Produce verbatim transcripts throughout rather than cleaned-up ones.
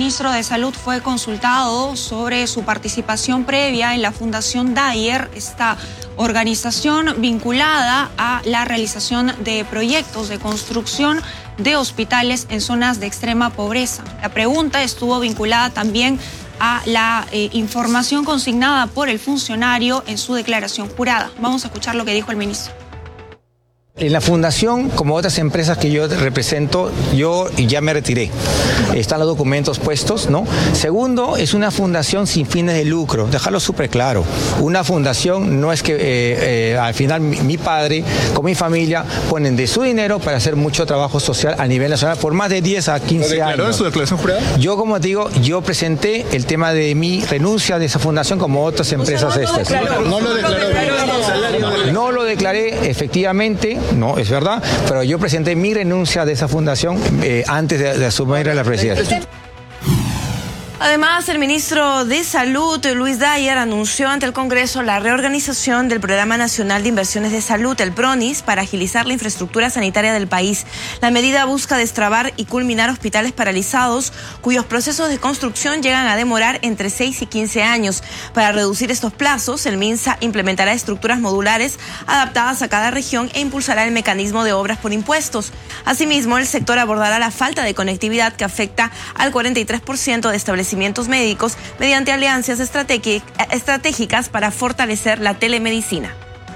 ministro de Salud fue consultado sobre su participación previa en la Fundación Dyer, esta organización vinculada a la realización de proyectos de construcción de hospitales en zonas de extrema pobreza. La pregunta estuvo vinculada también a la eh, información consignada por el funcionario en su declaración jurada. Vamos a escuchar lo que dijo el ministro. En la fundación, como otras empresas que yo represento, yo ya me retiré. Están los documentos puestos, ¿no? Segundo, es una fundación sin fines de lucro, dejarlo súper claro. Una fundación no es que eh, eh, al final mi, mi padre con mi familia ponen de su dinero para hacer mucho trabajo social a nivel nacional por más de diez a quince años. ¿Lo declaró en su declaración jurada? Yo, como te digo, yo presenté el tema de mi renuncia de esa fundación como otras empresas estas. No lo declaró. No lo declaré, efectivamente. No, es verdad, pero yo presenté mi renuncia de esa fundación eh, antes de, de asumir la presidencia. Además, el ministro de Salud, Luis Dyer, anunció ante el Congreso la reorganización del Programa Nacional de Inversiones de Salud, el PRONIS, para agilizar la infraestructura sanitaria del país. La medida busca destrabar y culminar hospitales paralizados, cuyos procesos de construcción llegan a demorar entre seis y quince años. Para reducir estos plazos, el MINSA implementará estructuras modulares adaptadas a cada región e impulsará el mecanismo de obras por impuestos. Asimismo, el sector abordará la falta de conectividad que afecta al cuarenta y tres por ciento de establecimientos médicos mediante alianzas estratégicas para fortalecer la telemedicina.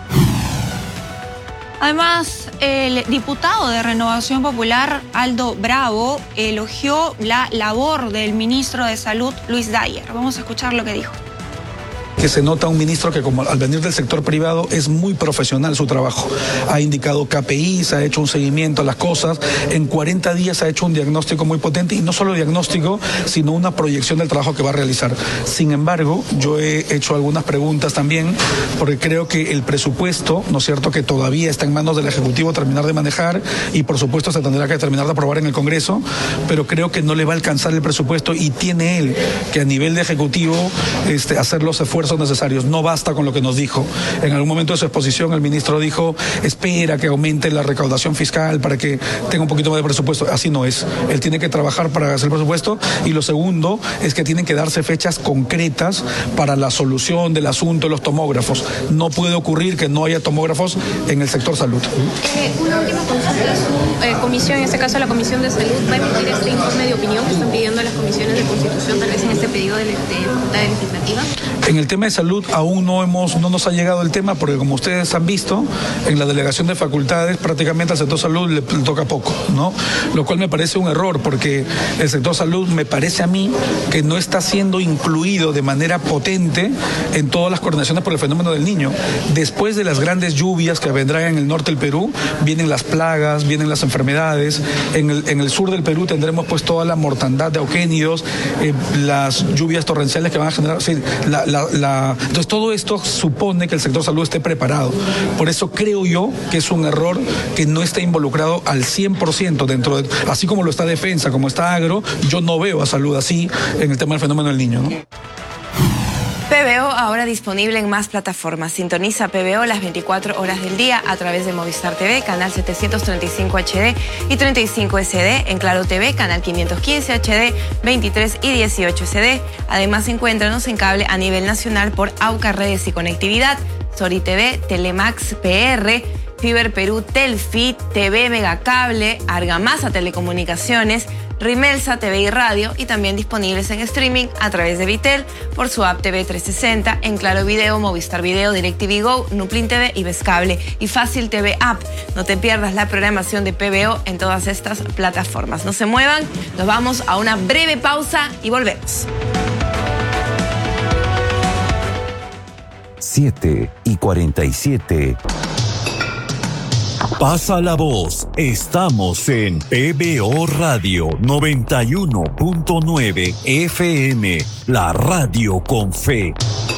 Además, el diputado de Renovación Popular, Aldo Bravo, elogió la labor del ministro de Salud, Luis Dyer. Vamos a escuchar lo que dijo. Que se nota un ministro que, como al venir del sector privado, es muy profesional su trabajo. Ha indicado K P Is, ha hecho un seguimiento a las cosas. En cuarenta días ha hecho un diagnóstico muy potente, y no solo diagnóstico, sino una proyección del trabajo que va a realizar. Sin embargo, yo he hecho algunas preguntas también, porque creo que el presupuesto, ¿no es cierto?, que todavía está en manos del Ejecutivo terminar de manejar, y por supuesto se tendrá que terminar de aprobar en el Congreso, pero creo que no le va a alcanzar el presupuesto, y tiene él que a nivel de Ejecutivo este, hacer los esfuerzos necesarios. No basta con lo que nos dijo. En algún momento de su exposición el ministro dijo, espera que aumente la recaudación fiscal para que tenga un poquito más de presupuesto. Así no es. Él tiene que trabajar para hacer el presupuesto, y lo segundo es que tienen que darse fechas concretas para la solución del asunto de los tomógrafos. No puede ocurrir que no haya tomógrafos en el sector salud. Eh, una última consulta. Su eh, comisión, en este caso la Comisión de Salud, va a emitir este informe de opinión que están pidiendo las comisiones de Constitución, tal vez en este pedido de, de Facultad Legislativa. En el tema de salud aún no hemos, no nos ha llegado el tema, porque como ustedes han visto, en la delegación de facultades prácticamente al sector salud le, le toca poco, ¿no? Lo cual me parece un error, porque el sector salud me parece a mí que no está siendo incluido de manera potente en todas las coordinaciones por el fenómeno del niño. Después de las grandes lluvias que vendrán en el norte del Perú, vienen las plagas, vienen las enfermedades. En el, en el sur del Perú tendremos pues toda la mortandad de auquénidos, eh, las lluvias torrenciales que van a generar, sí, la, la, la, entonces todo esto supone que el sector salud esté preparado. Por eso creo yo que es un error que no esté involucrado al cien por ciento dentro de, así como lo está defensa, como está agro, yo no veo a salud así en el tema del fenómeno del niño, ¿no? P B O ahora disponible en más plataformas. Sintoniza P B O las veinticuatro horas del día a través de Movistar T V, canal setecientos treinta y cinco H D y treinta y cinco S D, en Claro T V, canal quinientos quince H D, veintitrés y dieciocho S D. Además, encuéntranos en cable a nivel nacional por Auca Redes y Conectividad, Sori T V, Telemax P R, Fiber Perú, Telfi, T V Megacable, Argamasa Telecomunicaciones, Rimelsa T V y Radio, y también disponibles en streaming a través de Vitel por su app T V trescientos sesenta, en Claro Video, Movistar Video, DirecTV Go, Nuplin T V y Vescable y Fácil T V App. No te pierdas la programación de P B O en todas estas plataformas. No se muevan, nos vamos a una breve pausa y volvemos. siete y cuarenta y siete. Pasa la voz, estamos en P B O Radio noventa y uno punto nueve F M, la radio con fe.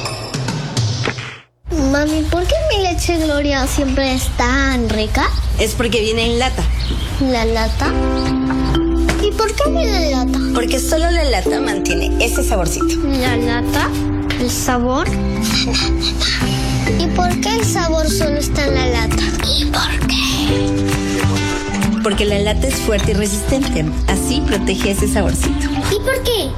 Mami, ¿por qué mi leche Gloria siempre es tan rica? Es porque viene en lata. ¿La lata? ¿Y por qué viene en lata? Porque solo la lata mantiene ese saborcito. ¿La lata? ¿El sabor? ¿Y por qué el sabor solo está en la lata? ¿Y por qué? Porque la lata es fuerte y resistente, así protege ese saborcito. ¿Y por qué?